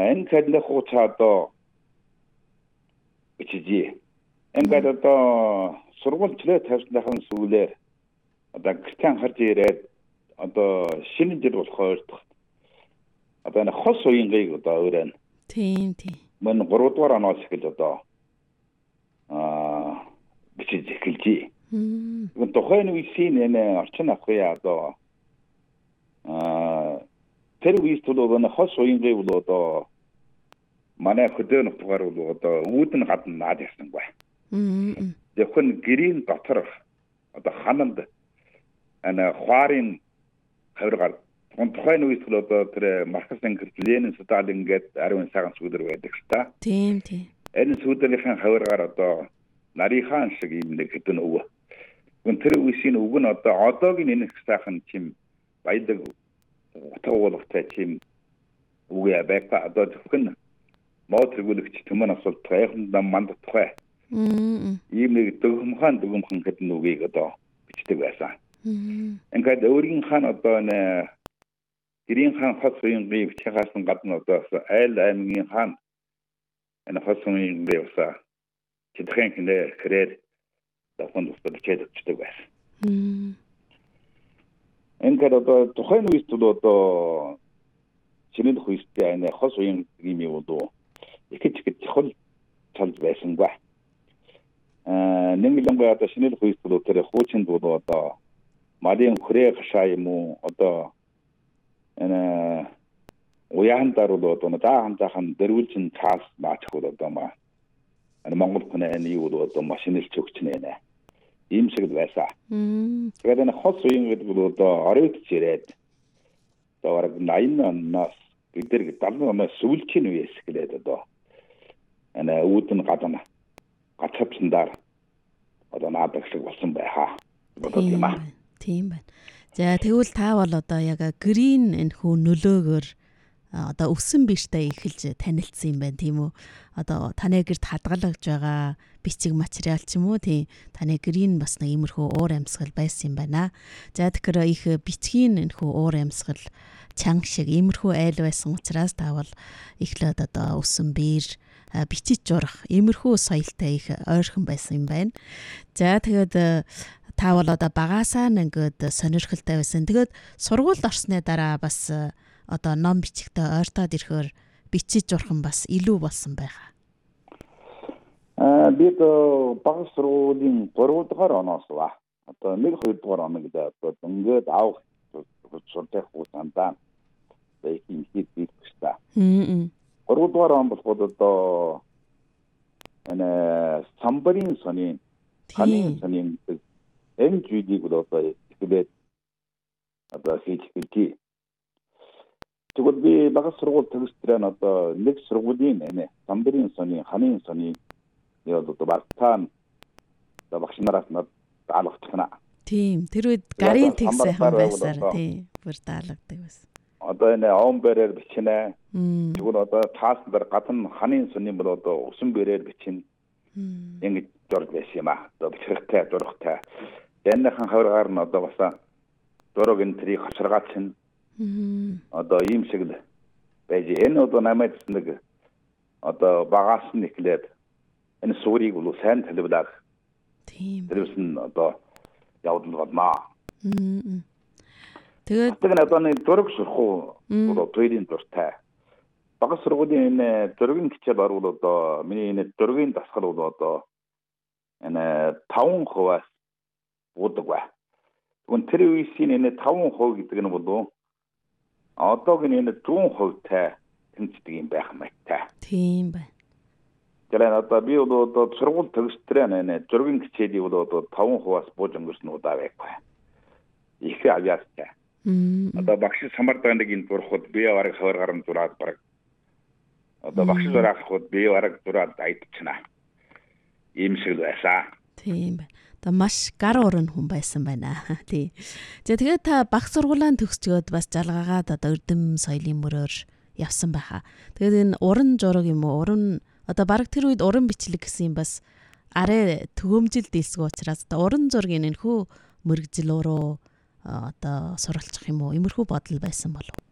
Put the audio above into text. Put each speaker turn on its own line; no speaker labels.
энэ кэдлэх хуцаадоо бичижээ. Ингээд одоо сургуульчлээ тавьсныхан сүүлээр одоо гэртээ харж ирээд одоо шинэ жил болохоор одоо энэ хос уянгийг одоо өөрөө
тийм
мөн 3 дугаар оноос эхэлж одоо бичиж эхэлжээ. Тэгвэл тухайн үеийн энэ орчин ахуйа одоо тэр үеийн төлөв энэ хос уянгийг бол одоо манай хөдөө нутгаар бол одоо үүдэн гадна наад ясангүй. Зөвхөн гэрийн дотор одоо хананд ана хуарын хавиргаар тухайн үеийн төлөв одоо тэр Маркс Энгельс, Ленин, Сталин гээд ариун цагаан сүдэр байдаг ч та.
Тийм.
Энэ сүдэрийн хавиргаар одоо нарийнхаан шиг юм нэг хэдэн өвөө. Тэр үеийн үг нь одоо одоогийн энэ сайхан чим баядаг утгуулгатай чим үгээ байга одоо зөвхөн мод хэрэглэгч төмөн асуулт хайханд манд тухай. Ийм нэг дөгмхан хэдэн үгийг одоо бичдэг байсан. Ингээд өөрийн хаан одоо нэ гэрийн хаан хос уянгийн бичгаасан гадна одоо айл аймгийн хаан энэ хос уянгийн байвса чидхэн хинэ крээр давханд устдад өгчдөг байсан. Ингээд одоо тухайн үед одоо шинэ хүйстэй энэ хос уянгийн юм уу их чухал цалж байсан ба. Нэмэлт одоо шинэ хүйстэй тэр хуучин дуу одоо малын хүрээ гашаа юм уу одоо энэ уяан даруул одоо даахын дэрвүүлчин цаас наачхууд одоо маа Монгол хүн энэ юу одоо машинэлч өгч нэ. Ийм шиг байсан. Тэгээд энэ хос уян гэдэг бол одоо оройдч ирээд одоо 80 оноос бид нар 70 оноос сүүлчийн үеэс эхлээд одоо энэ үүдэн гадна гацавчсандаар одоо наадаг шиг болсон байхаа.
Тийм байна. За тэгвэл та бол одоо яг грийн энэ хүү нөлөөгөөр одоо өссөн биштэй эхэлж танилцсан юм байна тийм үү? Одоо таны гэрт хадгалж байгаа бичиг материал ч юм уу тийм таны грийн бас нэг иймэрхүү уур амьсгал байсан юм байна. За тэгэхээр их бичгийн энэ хүү уур амьсгал чанга шиг иймэрхүү айл байсан учраас та бол эхлээд одоо өссөн биер бичиж журах иймэрхүү соёлтой их ойрхон байсан юм байна. За тэгээд та бол одоо багасаа ингээд сонирхолтой байсан. Тэгээд сургуульд орсны дараа бас одоо ном бичигтэй ойртоод ирэхээр бичиж журах нь бас илүү болсон байгаа.
Бид баг сургуулийн 3 дугаар оноос ба одоо 1-2 дугаар оногд одоо ингээд авах сурдаг хугацаанд ийм хийх хэрэгтэй. 3 дугаар он болоход одоо энэ самбарын сони ханы сони энэ зүйлийг одоо ихлээд одоо хийж хэлье. Тэгвэл би баг сургууль төгсдрэн одоо нэг сургуулийн энэ самбарын сони ханы сони одоо багтаан багш нараас даалгавчихна.
Тийм тэр үед гарын тэгсэн хан байсаар тийм бүр даалгадаг байсан.
Одоо энэ он бэрээр бичнэ. Тэгвэл одоо таасан дээр гадна ханы сони бол одоо усан бэрээр бичнэ. Ингэж зураг байсан юм аа. Одоо бичрэхтэй зурагтай. Дэнийхэн хавргаар нь одоо бас зураг энэ трийг хаширгаацсан. Одоо ийм шиг л байж энэ одоо намайг нэг одоо багаас нь эхлээд энэ суурийг бол сайн талбайлах.
Тийм.
Тэрс нь одоо явуулна байна.
Тэгээд
одоо нэг зураг сурах уу хоёрын дуртай. Баг сургуулийн энэ зургийн хичээл орвол одоо миний энэ зургийн дасгал бол одоо энэ 5% уудаг ба. Тэгвэл тэр үеийн энэ 5% гэдэг нь бол одоогийн энэ 100% тай тэнцдэг юм байх мэт.
Тийм байна.
Тэгэхээр одоо би бол одоо сургууль төгсдрэн энэ зургийн хичээлийг бол одоо 5%-аас бууж өнгөрсөн удаа байхгүй. Их авьяастай. Одоо багш самардаг нэг энэ зурхууд би бараг хавар гарan зураад бараг одоо багш зурахад би бараг зураад айдчихна. Ийм шиг байсан.
Тийм байна. Одоо маш гар уран хүн байсан байна. Тий. За тэгээд та багш сургуулаа төгсчөөд бас жалгаагаад одоо эрдэм соёлын мөрөөр явсан байхаа. Тэгээд энэ уран зураг юм уу? Уран одоо бараг тэр үед уран бичлэг гэсэн юм бас арай төгөөмжил дийлсгүй учраас одоо уран зургийн энэ хүү мөргөжлөөрөө одоо суралцах юм уу? Иймэрхүү бодол байсан болов уу?